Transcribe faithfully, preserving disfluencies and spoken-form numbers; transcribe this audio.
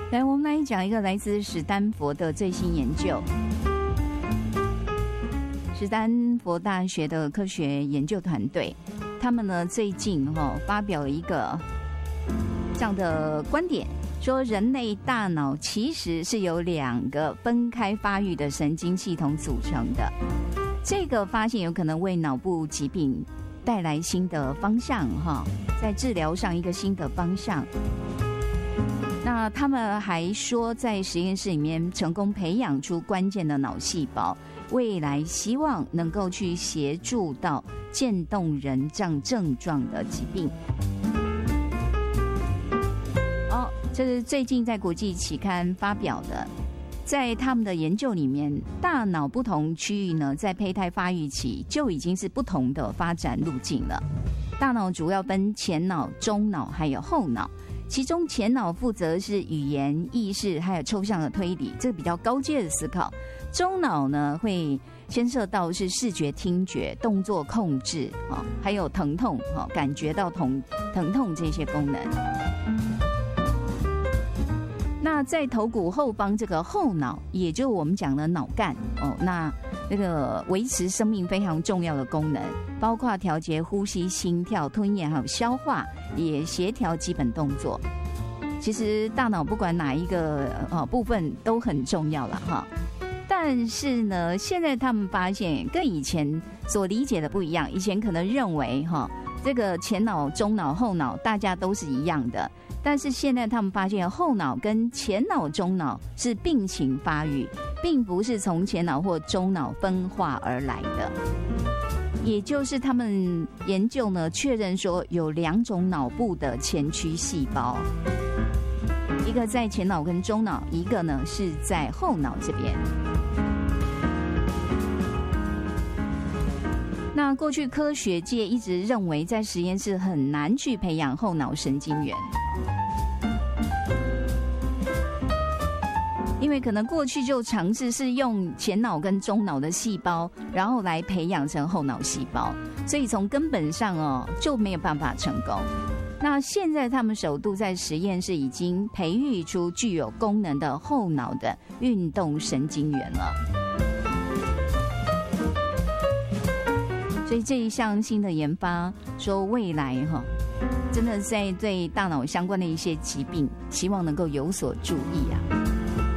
来，我们来讲一个来自史丹佛的最新研究。史丹佛大学的科学研究团队，他们呢最近哈、哦、发表了一个这样的观点，说人类大脑其实是由两个分开发育的神经系统组成的。这个发现有可能为脑部疾病带来新的方向哈，在治疗上一个新的方向。那他们还说，在实验室里面成功培养出关键的脑细胞，未来希望能够去协助到渐冻人障症状的疾病。哦，这是最近在国际期刊发表的。在他们的研究里面，大脑不同区域呢，在胚胎发育期就已经是不同的发展路径了。大脑主要分前脑、中脑还有后脑。其中前脑负责是语言、意识还有抽象的推理，这个比较高阶的思考。中脑呢会牵涉到是视觉、听觉、动作控制啊，还有疼痛啊，感觉到疼疼痛这些功能。那在头骨后方这个后脑，也就我们讲的脑干哦，那这个维持生命非常重要的功能，包括调节呼吸、心跳、吞咽还有消化，也协调基本动作。其实大脑不管哪一个呃部分都很重要了哈。但是呢，现在他们发现跟以前所理解的不一样，以前可能认为哈，这个前脑、中脑、后脑大家都是一样的。但是现在他们发现后脑跟前脑、中脑是并行发育，并不是从前脑或中脑分化而来的。也就是他们研究呢，确认说有两种脑部的前驱细胞，一个在前脑跟中脑，一个呢是在后脑这边。那过去科学界一直认为，在实验室很难去培养后脑神经元，因为可能过去就尝试是用前脑跟中脑的细胞，然后来培养成后脑细胞，所以从根本上哦就没有办法成功。那现在他们首度在实验室已经培育出具有功能的后脑的运动神经元了。所以这一项新的研发说，未来哈，真的在对大脑相关的一些疾病，希望能够有所注意啊。